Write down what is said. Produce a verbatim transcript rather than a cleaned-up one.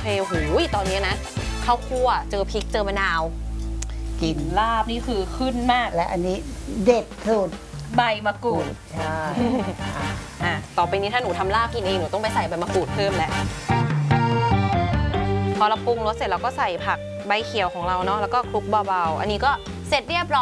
หูยตอนนี้นะข้าวคั่วเจอพริกเจอมะนาวกลิ่นลาบนี่คือขึ้นมากและอันนี้เด็ดสุดใบมะกรูดใช่อ่ะต่อไปนี้ถ้าหนูทำลาบกินเองหนูต้องไปใส่ใบมะกรูดเพิ่มแล้วพอเราปรุงรสเสร็จเราก็ใส่ผักใบเขียวของเราเนาะแล้วก็คลุกเบาๆอันนี้ก็เสร็จเรียบร้อย